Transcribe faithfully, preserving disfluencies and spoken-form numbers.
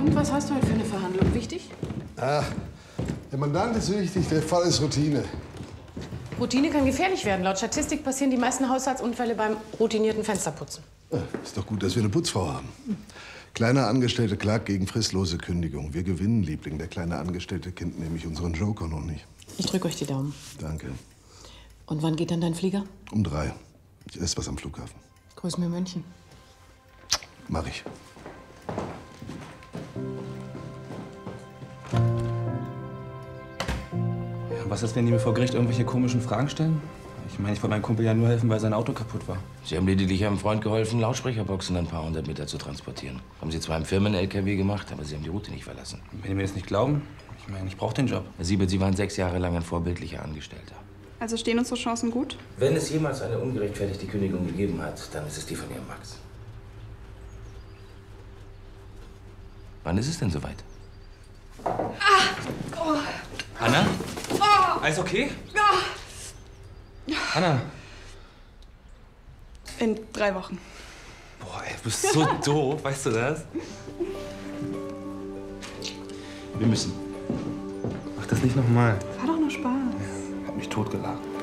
Und was hast du heute für eine Verhandlung? Wichtig? Ah, der Mandant ist wichtig, der Fall ist Routine. Routine kann gefährlich werden. Laut Statistik passieren die meisten Haushaltsunfälle beim routinierten Fensterputzen. Ah, ist doch gut, dass wir eine Putzfrau haben. Kleiner Angestellte klagt gegen fristlose Kündigung. Wir gewinnen, Liebling. Der kleine Angestellte kennt nämlich unseren Joker noch nicht. Ich drücke euch die Daumen. Danke. Und wann geht dann dein Flieger? Um drei. Ich esse was am Flughafen. Grüß mir München. Mach ich. Was ist, wenn die mir vor Gericht irgendwelche komischen Fragen stellen? Ich meine, ich wollte meinem Kumpel ja nur helfen, weil sein Auto kaputt war. Sie haben lediglich einem Freund geholfen, Lautsprecherboxen ein paar hundert Meter zu transportieren. Haben Sie zwar im Firmen-L K W gemacht, aber Sie haben die Route nicht verlassen. Wenn Sie mir das nicht glauben, ich meine, ich brauche den Job. Herr Siebert, Sie waren sechs Jahre lang ein vorbildlicher Angestellter. Also stehen unsere Chancen gut? Wenn es jemals eine ungerechtfertigte Kündigung gegeben hat, dann ist es die von Ihrem Max. Wann ist es denn soweit? Ah! Oh. Anna? Oh. Alles okay? Ah. Anna? In drei Wochen. Boah, ey, du bist so doof, weißt du das? Wir müssen. Mach das nicht nochmal. War doch nur Spaß. Hat mich totgelacht.